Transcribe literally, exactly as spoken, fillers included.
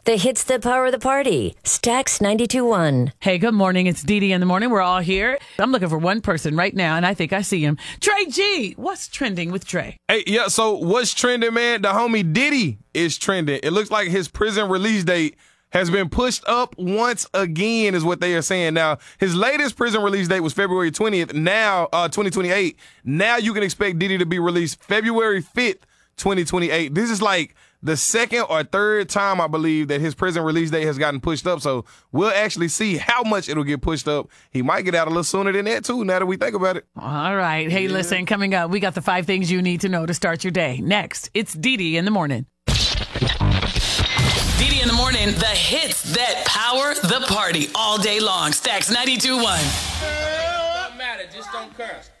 The hits that power the party. Stax ninety-two point one. Hey, good morning. It's Dee Dee in the morning. We're all here. I'm looking for one person right now, and I think I see him. Trey G. What's trending with Trey? Hey, yeah, so what's trending, man? The homie Diddy is trending. It looks like his prison release date has been pushed up once again, is what they are saying. Now, his latest prison release date was February twentieth. Now, uh, twenty twenty-eight. Now you can expect Diddy to be released February fifth, twenty twenty-eight. This is like the second or third time, I believe, that his prison release date has gotten pushed up. So we'll actually see how much it'll get pushed up. He might get out a little sooner than that, too, now that we think about it. All right. Hey, yeah. Listen, coming up, we got the five things you need to know to start your day. Next, it's Dee Dee in the morning. Dee Dee in the morning, the hits that power the party all day long. Stax ninety-two point one. It don't matter, just don't curse.